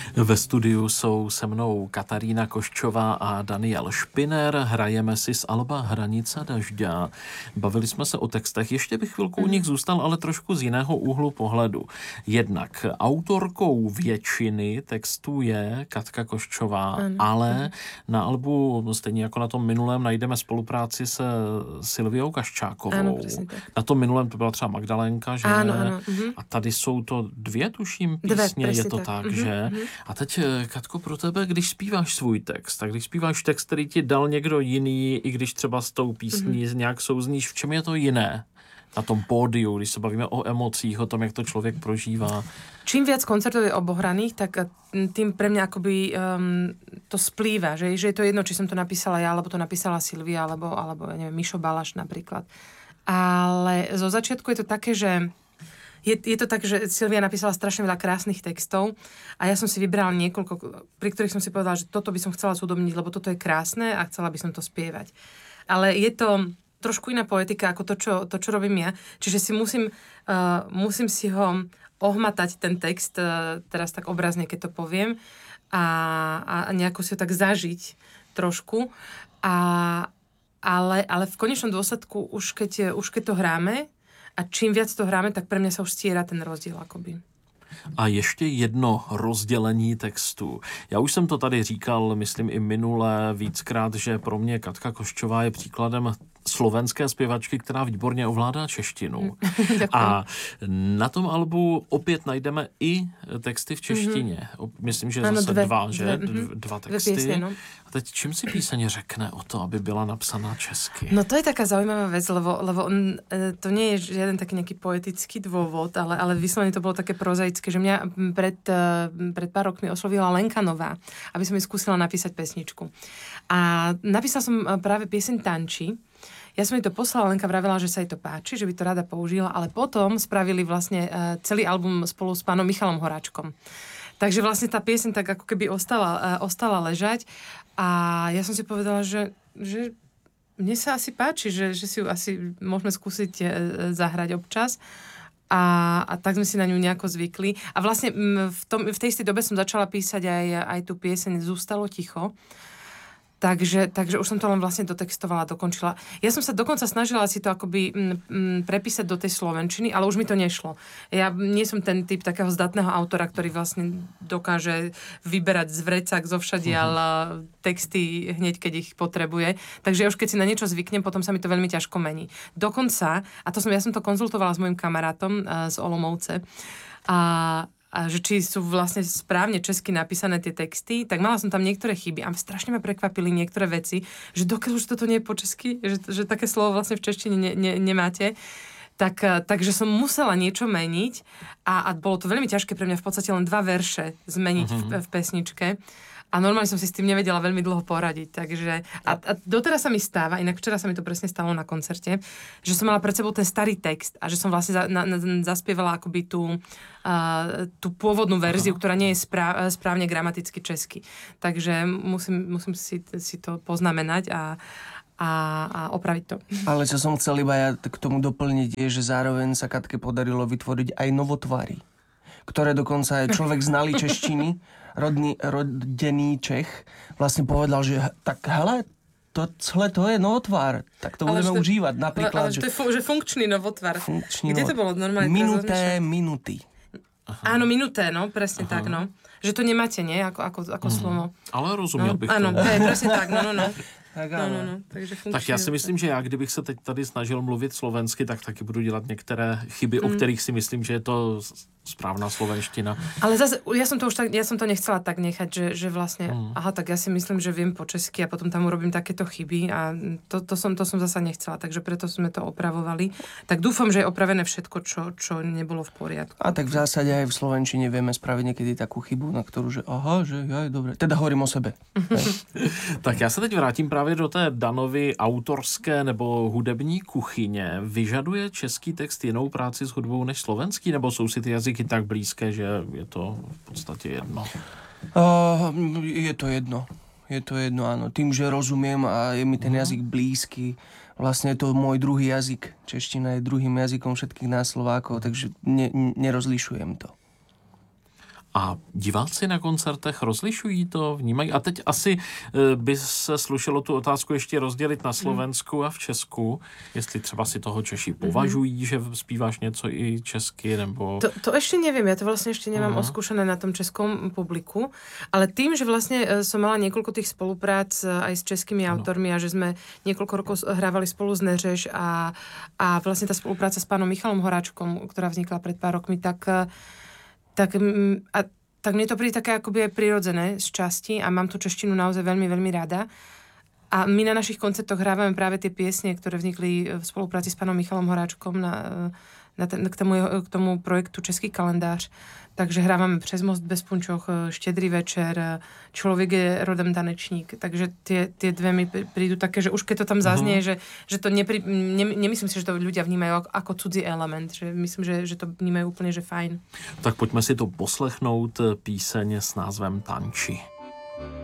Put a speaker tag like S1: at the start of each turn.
S1: Ve studiu jsou se mnou Katarína Koščová a Daniel Špiner. Hrajeme si z alba Hranice dažďa. Bavili jsme se o textech. Ještě bych chvilku u nich zůstal, ale trošku z jiného úhlu pohledu. Jednak autorkou většiny textů je Katka Koščová, ale na albu, stejně jako na tom minulém, najdeme spolupráci se Silviou Kaščákovou.
S2: Ano,
S1: na tom minulém to byla třeba Magdalénka, že?
S2: Ano.
S1: A tady jsou to dvě, tuším, písně, je to tak, že? A teď, Katko, pro tebe, když zpíváš svůj text, tak když zpíváš text, který ti dal někdo jiný, i když třeba s tou písní nějak souzníš, v čem je to jiné? Na tom pódiu, když se bavíme o emocích, o tom, jak to člověk prožívá.
S2: Čím viac koncertov je obohraných, tak tým pre mňa akoby to splýva, že je to jedno, či som to napísala ja, alebo to napísala Silvia, alebo neviem, Mišo Balaš napríklad. Ale zo začiatku je to také, že je to tak, že Silvia napísala strašne veľa krásnych textov a ja som si vybrala niekoľko, pri ktorých som si povedala, že toto by som chcela zúdobniť, lebo toto je krásne a chcela by som to spievať. Ale je to trošku iná poetika ako to, čo robím ja. Čiže si musím si ho ohmatať, ten text, teraz tak obrazne, keď to poviem, a nejako si ho tak zažiť trošku. Ale v konečnom dôsledku, už keď to hráme, a čím viac to hráme, tak pre mňa sa už stiera ten rozdiel akoby.
S1: A ještě jedno rozdělení textu. Já už jsem to tady říkal, myslím i minule víckrát, že pro mě Katka Koščová je příkladem slovenské zpěvačky, která výborně ovládá češtinu. A na tom albu opět najdeme i texty v češtině. Myslím, že zase dva texty.
S2: Piesne, no.
S1: A teď čím si píseň řekne o to, aby byla napsaná česky?
S2: No to je taká zaujímavá vec, lebo to nie je žiaden taký nejaký poetický dôvod, ale vyslovene to bolo také prozaické, že mňa pred pár rokmi oslovila Lenka Nová, aby som jej skúsila napísať pesničku. A napísala som práve pieseň Tanči. Ja som jej to poslala, Lenka vravela, že sa jej to páči, že by to rada použila, ale potom spravili vlastne celý album spolu s pánom Michalom Horáčkom. Takže vlastne tá pieseň tak ako keby ostala ležať a ja som si povedala, že mne sa asi páči, že si ju asi môžeme skúsiť zahrať občas. A tak sme si na ňu nejako zvykli. A vlastne v tej istej dobe som začala písať aj tú pieseň Zústalo ticho. Takže už som to len vlastne dotextovala, dokončila. Ja som sa dokonca snažila si to akoby prepísať do tej slovenčiny, ale už mi to nešlo. Ja nie som ten typ takého zdatného autora, ktorý vlastne dokáže vyberať z vrecák, zovšadiaľ texty hneď, keď ich potrebuje. Takže ja už keď si na niečo zvyknem, potom sa mi to veľmi ťažko mení. Dokonca, a ja som to konzultovala s mojim kamarátom z Olomouce, a že či sú vlastne správne česky napísané tie texty, tak mala som tam niektoré chyby a strašne ma prekvapili niektoré veci, že dokiaľ už toto nie je po česky, že také slovo vlastne v češtine nemáte, takže som musela niečo meniť a bolo to veľmi ťažké pre mňa v podstate len 2 verše zmeniť v pesničke. A normálne som si s tým nevedela veľmi dlho poradiť. Takže, a doteraz sa mi stáva, inak včera sa mi to presne stalo na koncerte, že som mala pred sebou ten starý text a že som vlastne zaspievala akoby tú pôvodnú verziu, ktorá nie je správne gramaticky česky. Takže musím si to poznamenať a opraviť to.
S3: Ale čo som chcel iba ja k tomu doplniť je, že zároveň sa Katke podarilo vytvoriť aj novotvary, ktoré dokonca aj človek znalý češtiny, rodený Čech, vlastne povedal, že tak hele, to je novotvár, tak to budeme užívať. Napríklad,
S2: ale to je funkčný novotvar. Kde to bolo normálne?
S3: Minuty.
S2: Áno, minuté, no, presne tak, no. Že to nemáte, nie? Ako slovo.
S1: Ale rozuměl bych to.
S2: Áno, presne tak, no.
S1: Takže tak já si myslím, že já, kdybych se teď tady snažil mluvit slovensky, tak taky budu dělat některé chyby, o kterých si myslím, že je to správna slovenština.
S2: Ale zase, ja som to nechcela tak nechať, že vlastne, tak ja si myslím, že viem po česky a potom tam urobím takéto chyby a to som zasa nechcela, takže preto sme to opravovali. Tak dúfam, že je opravené všetko, čo nebolo v poriadku.
S3: A tak v zásade aj v slovenčine vieme spraviť niekedy takú chybu, na ktorú, že dobre. Teda hovorím o sebe.
S1: Tak já se teď vrátím právě do té Danovy autorské nebo hudební kuchyně. Vyžaduje český text jinou práci s hudbou než slovenský, nebo jsou si ty jazyky tak blízké, že je to v podstatě jedno? Je to jedno, áno. Tým, že rozumiem a je mi ten jazyk blízky, vlastne je to môj druhý jazyk. Čeština je druhým jazykom všetkých nás Slovákov, takže nerozlišujem to. A diváci na koncertech rozlišují to, vnímají? A teď asi by se slušelo tu otázku ještě rozdělit na Slovensku a v Česku, jestli třeba si toho Češi považují, že zpíváš něco i česky, nebo...
S2: To ešte neviem, ja to vlastne ešte nemám oskúšané na tom českom publiku, ale tým, že vlastne som mala niekoľko tých spoluprác aj s českými autormi a že sme niekoľko rokov hrávali spolu z Neřeš a vlastne tá spolupráca s pánom Michalom Horáčkom, ktorá vznikla pred pár rokmi, tak mne to príde také akoby aj prirodzené z časti a mám tú češtinu naozaj veľmi, veľmi rada. A my na našich koncertoch hrávame práve tie piesne, ktoré vznikli v spolupráci s pánom Michalom Horáčkom k tomu projektu Český kalendář. Takže hrávame Přes most bez punčoch, Štědrý večer, Člověk je rodem tanečník. Takže tie dve mi prídu také, že už keď to tam zaznie, že to nemyslím si, že to ľudia vnímajú ako cudzí element. Že myslím, že to vnímajú úplne, že fajn.
S1: Tak pojďme si to poslechnout, píseň s názvem Tanči.